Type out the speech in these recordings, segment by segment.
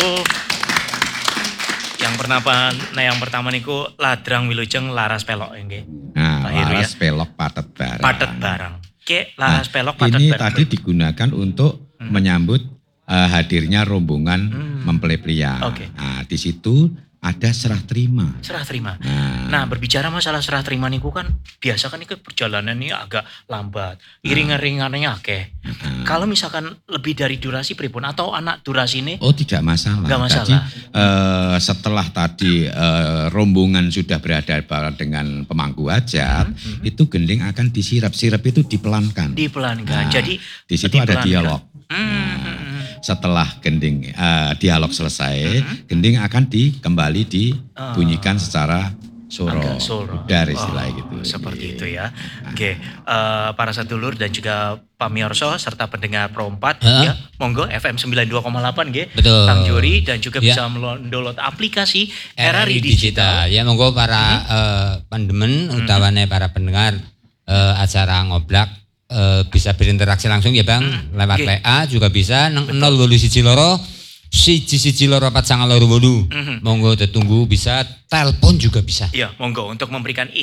Yang pertama niku Ladrang Wilujeng Laras Pelok nggih. Nah, Pak Heru laras ya. pelok patet barang. Patet barang. Laras pelok patet Ini barang. tadi digunakan untuk menyambut hadirnya rombongan mempelai pria. Oke. Nah, di situ ada serah terima. Serah terima. Nah, berbicara masalah serah terima niku kan biasa kan itu perjalanan ini agak lambat. Iring-iringannya akeh. Kalau misalkan lebih dari durasi pripun atau anak durasi ini? Oh, tidak masalah. Enggak masalah. Jadi setelah tadi rombongan sudah berada dengan pemangku hajat, itu gending akan disirap. Sirap itu dipelankan. Dipelankan. Jadi di situ ada dialog. Setelah gending dialog selesai, gending akan kembali dibunyikan secara soro, udar istilahnya gitu. Seperti itu ya. Oke, para sedulur dan juga pamirsa serta pendengar Pro 4 ya, monggo FM 92,8 nggih. Kang Jori dan juga bisa mendownload aplikasi RRI Digital. Ya monggo para pandemen utawane para pendengar acara ngoblak bisa berinteraksi langsung ya Bang, lewat WA juga bisa nang 0812 11498. Monggo ditunggu, bisa telepon juga bisa. Iya, monggo untuk memberikan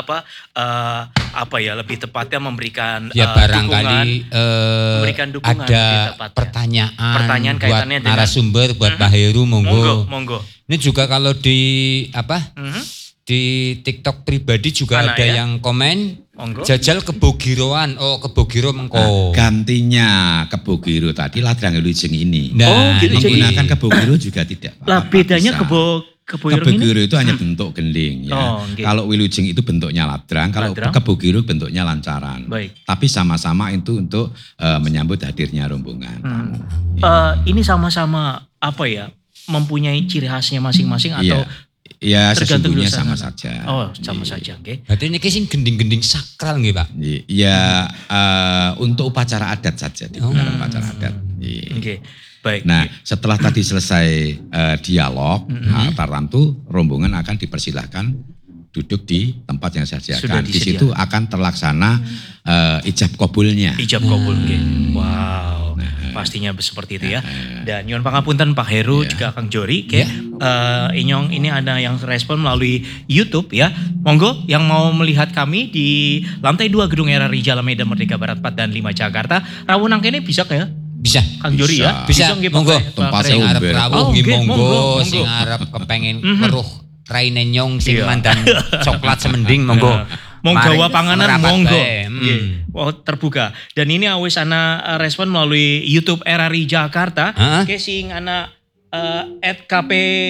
lebih tepatnya memberikan barangkali memberikan dukungan ada pertanyaan buat kaitannya dengan narasumber buat Pak Heru, monggo. Ini juga kalau di di TikTok pribadi juga ada yang komen. Monggo. Jajal kebogiroan, kebogiro mengko. Gantinya kebogiro tadi Ladrang Wilujeng ini. Menggunakan kebogiro juga tidak. Lah bedanya kebogiro itu hanya bentuk gending ya. Kalau Wilujeng itu bentuknya ladrang, kalau kebogiro bentuknya lancaran. Baik. Tapi sama-sama itu untuk menyambut hadirnya rombongan. Ini sama-sama mempunyai ciri khasnya masing-masing atau ya sesungguhnya sama saja. Oh, sama saja, nggih. Berarti ini sing gending-gending sakral nggih, Pak? Ya untuk upacara adat saja, digunakan upacara adat. Oke. Baik. Nah, setelah tadi selesai dialog, tertentu rombongan akan dipersilahkan duduk di tempat yang saya sediakan. Di situ akan terlaksana ijab kabulnya. Ijab kabul nggih. Wow. Pastinya seperti itu ya. Dan nyuwun pangapunten Pak Heru juga Kang Jori Inyong ini ada yang respon melalui YouTube ya. Monggo yang mau melihat kami di lantai 2 Gedung RRI Jalan Medan Merdeka Barat 4 dan 5 Jakarta. Rawuh nang kene bisa ya? Bisa. Kang Jori ya? Bisa monggo. Sing arep rawuh nggih monggo, sing arep kepengin weruh raine nyong sing mandan coklat semending monggo. Gawa panganan monggo. Terbuka. Dan ini wis ana respon melalui YouTube RRI Jakarta. Ke sing ana @kp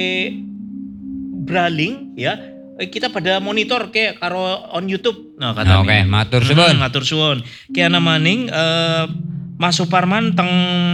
Braling ya. Kita pada monitor ke karo on YouTube. Nah, katanya. Oke, matur suwun. Matur suwun. Ki ana maning Mas Suparman teng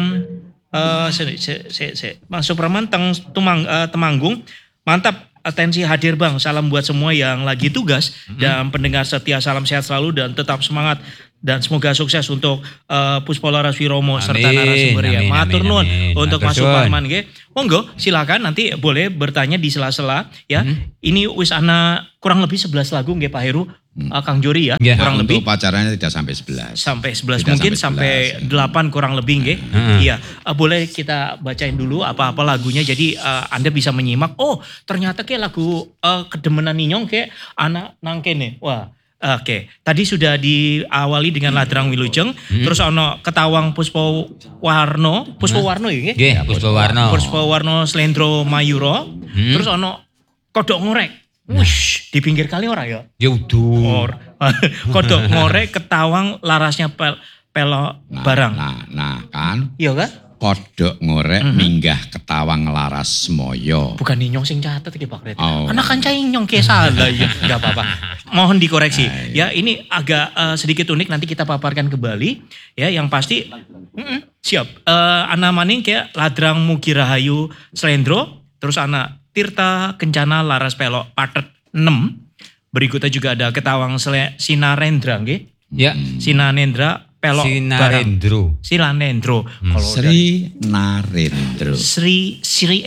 Mas Suparman teng Temanggung. Mantap. Atensi hadir Bang, salam buat semua yang lagi tugas dan pendengar setia, salam sehat selalu dan tetap semangat dan semoga sukses untuk Puspa Laras Wiromo serta narasumber ya. Matur nuwun untuk Mas Suparman nggih. Monggo silakan nanti boleh bertanya di sela-sela ya. Ini wis ana kurang lebih 11 lagu nggih Pak Heru. Kang Jori ya, kurang lebih. Untuk pacarannya tidak sampai 11. Sampai 11 mungkin sampai 8 kurang lebih nggih. Iya, boleh kita bacain dulu apa-apa lagunya jadi Anda bisa menyimak. Oh, ternyata kayak lagu kedemenan Ninyong kayak anak nang kene. Wah. Oke, tadi sudah diawali dengan Ladrang Wilujeng, terus ono Ketawang Puspa Warno ya nggih? Nggih, Puspa Warno. Puspa Warno Slendro Mayuro, terus ono Kodok Ngorek. Wush, di pinggir kali ora ya? Ya udah. Kodok Ngorek Ketawang larasnya pelok barang. Nah kan? Iya kan? Kodok ngorek minggah Ketawang laras moyo. Bukan Ninyong sing catet iki Pak Kret. Anak kanca Ninyong ke salah ya. Enggak apa-apa. Mohon dikoreksi. Ya ini agak sedikit unik nanti kita paparkan kembali. Ya yang pasti siap. Ana maning kayak Ladrang Mugi Rahayu Slendro, terus ana Tirta Kencana Laras Pelok Patet 6. Berikutnya juga ada Ketawang Sinarendra nggih. Ya, Sinarendra Pelok Sinarendro. Sinarendro. Sri Narendro. Sri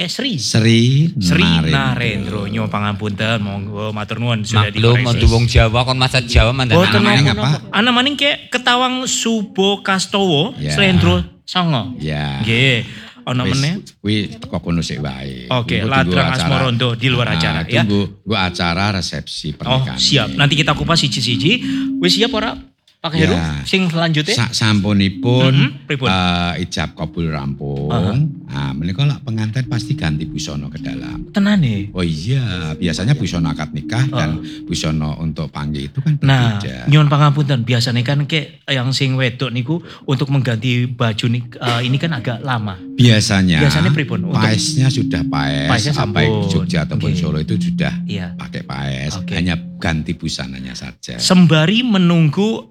Narendro. Nyo pangapunten monggo matur nuwun sudah dikoreksi. Maklum wong Jawa kon masa Jawa mandan maning apa? Ana maning ke Ketawang Subo Kastowo Slendro Songo. Ya. Nggih. ono meneh. Kuwi teko kono sik wae. Oke, Tunggu Ladrang acara. Asmorondo di luar acara ya. Tunggu acara resepsi Oh, pernikahan. siap. Nanti kita kupas siji-siji. Wis siap ora Pak Heru? Ya. Sing selanjutnya? Sampunipun pripun? ijab kabul rampung. Nah, menika lak pengantin pasti ganti busana ke dalam. Tenane. Oh iya, biasanya busana akad nikah dan busana untuk panggih itu kan Nah, berbeda. nyuwun pangapunten, biasanya kan kayak yang sing wedok niku untuk mengganti baju ini kan agak lama. Biasanya pripun? Untuk paesnya sudah paes, paesnya apa sampun. di Jogja ataupun Oke. Solo itu sudah Iya. pakai paes, Oke. hanya ganti busananya saja. Sembari menunggu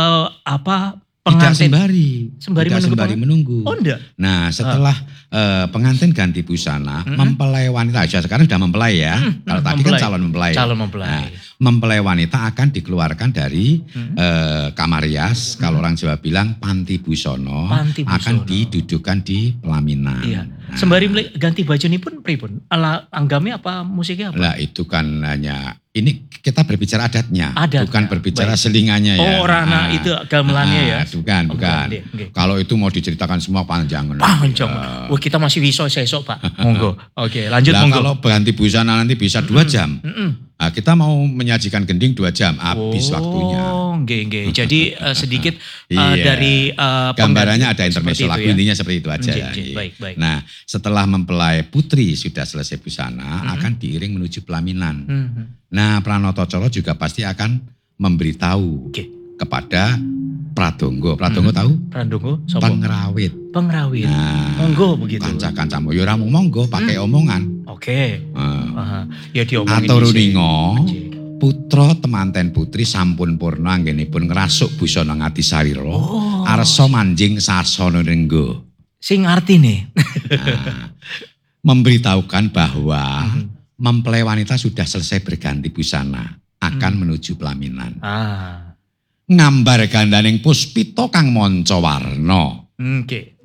Tidak pengantin. sembari menunggu. Oh enggak. Nah, setelah pengantin ganti busana, mempelai wanita aja sekarang sudah mempelai ya. Kalau tadi kan mempelai. calon mempelai. Calon mempelai. Nah, mempelai wanita akan dikeluarkan dari kamar rias. Kalau orang Jawa bilang panti busono, Panti busono. akan didudukan di pelaminan. Iya. Nah, Sembari ganti baju ini pun pripun? Ala anggamnya apa musiknya apa? lah itu kan hanya ini kita berbicara adatnya, Adatnya, bukan berbicara baik. selingannya ya. Oh, Rana itu gamelannya ya. Bukan. Oke. Kalau itu mau diceritakan semua panjang. Panjang. Wah, kita masih bisa sesok, Pak. Monggo. Oke, lanjut Lah monggo. kalau ganti busana nanti bisa 2 jam. Nah, kita mau menyajikan gending 2 jam, habis waktunya. Oh, nggih. Jadi sedikit Iya. dari Gambarannya ada pengganti intermezzo seperti lagu, itu ya. intinya seperti itu aja. Nggih, Iya. baik. Nah, setelah mempelai putri sudah selesai busana, akan diiring menuju pelaminan. Nah, Pranoto Coro juga pasti akan memberitahu Oke. kepada Pradongo. Pradongo tahu? Prandongo sapa? Pengrawit. Pengrawit. Nah, Monggo begitu. kanca-kancamu ya ora mung monggo pakai omongan. Oke. Nah, Ya diomongin Aturuningo dhisik. putra temanten putri sampun purna anggenipun ngrasuk busana ngati sarira. Arsa manjing sasana renggo. Sing artine. Nah, memberitahukan bahwa mempelai wanita sudah selesai berganti busana akan menuju pelaminan. Ah. Ngambar gandaning puspita kang manca warna. Oke.